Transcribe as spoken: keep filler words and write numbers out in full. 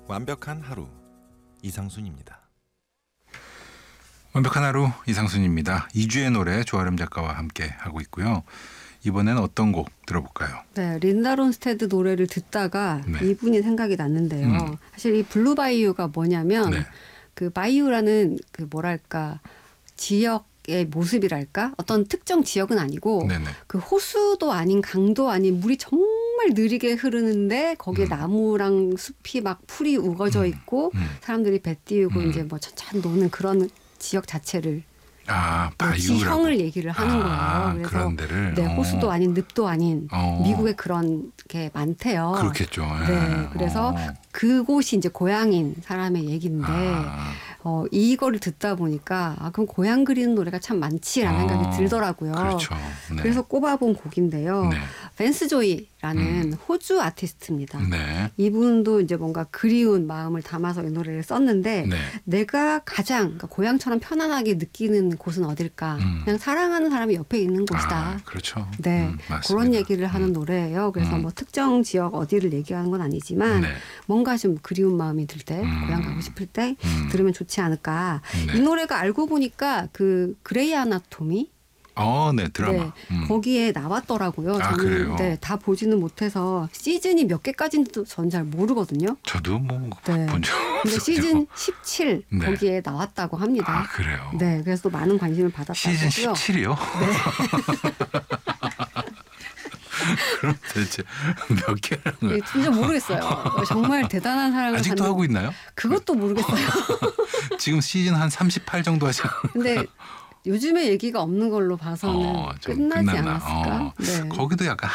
완벽한 하루 이상순입니다. 완벽한 하루 이상순입니다. 이주의 노래 조아름 작가와 함께 하고 있고요. 이번에는 어떤 곡 들어볼까요? 네, 린다 론스테드 노래를 듣다가 네. 이분이 생각이 났는데요. 음. 사실 이 블루 바이유가 뭐냐면 네. 그 바이유라는 그 뭐랄까 지역의 모습이랄까 어떤 특정 지역은 아니고 네네. 그 호수도 아닌 강도 아닌 물이 정말 느리게 흐르는데 거기에 음. 나무랑 숲이 막 풀이 우거져 있고 음. 사람들이 배 띄우고 음. 이제 뭐 천천히 노는 그런 지역 자체를 아, 뭐 바이유라고. 지형을 얘기를 하는 아, 거예요. 그래서 그런 데를. 네, 어. 호수도 아닌 늪도 아닌 어. 미국에 그런 게 많대요. 그렇겠죠. 네, 그래서 어. 그곳이 이제 고향인 사람의 얘기인데 아. 어, 이거를 듣다 보니까 아, 그럼 고향 그리는 노래가 참 많지라는 어. 생각이 들더라고요. 그렇죠. 네. 그래서 꼽아본 곡인데요. 네. 벤스 조이라는 음. 호주 아티스트입니다. 네. 이분도 이제 뭔가 그리운 마음을 담아서 이 노래를 썼는데 네. 내가 가장 그러니까 고향처럼 편안하게 느끼는 곳은 어딜까? 음. 그냥 사랑하는 사람이 옆에 있는 곳이다. 아, 그렇죠. 네, 음, 맞습니다. 그런 얘기를 하는 음. 노래예요. 그래서 음. 뭐 특정 지역 어디를 얘기하는 건 아니지만 네. 뭔가 좀 그리운 마음이 들 때, 음. 고향 가고 싶을 때 음. 들으면 좋지 않을까. 네. 이 노래가 알고 보니까 그 그레이 아나토미 어, 네, 드라마. 네, 음. 거기에 나왔더라고요. 아, 저는 그래요? 네, 다 보지는 못해서 시즌이 몇 개까지인지도 전 잘 모르거든요. 저도 뭐 네. 본 적 근데 없어요. 시즌 십칠 네. 거기에 나왔다고 합니다. 아, 그래요? 네, 그래서 또 많은 관심을 받았다고요. 시즌 십칠이요? 그럼 도대체 몇 개라는 거예요? 네, 진짜 모르겠어요. 정말 대단한 사랑을 아직도 받는- 하고 있나요? 그것도 모르겠어요. 지금 시즌 한 삼십팔 정도 하시는 근데 요즘에 얘기가 없는 걸로 봐서는 어, 좀 끝나지 끝났나? 않았을까? 어. 네. 거기도 약간